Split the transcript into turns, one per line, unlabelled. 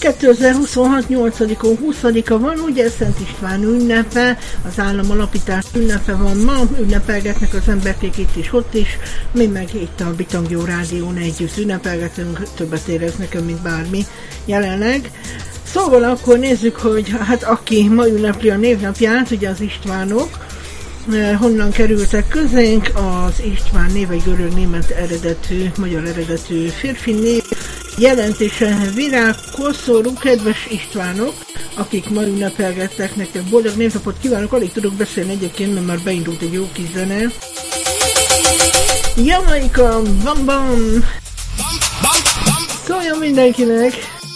2026. 8-on 20-a van, ugye Szent István ünnepe, az állam alapítás ünnepe van ma, ünnepelgetnek az emberkék itt is, ott is, mi meg itt a Bitangyó Rádión együtt ünnepelgetünk, többet érez nekem, mint bármi jelenleg. Szóval akkor nézzük, hogy hát aki ma ünnepli a névnapját, ugye az Istvánok, honnan kerültek közénk. Az István név egy görög-német eredetű, magyar eredetű férfi név, jelentése virágkoszorú, kedves Istvánok, akik ma ünnepelgettek, nektek boldog névnapot kívánok. Alig tudok beszélni egyébként, mert már beindult egy jó kis zene. Jamaika, bam bam! Szóljon mindenkinek!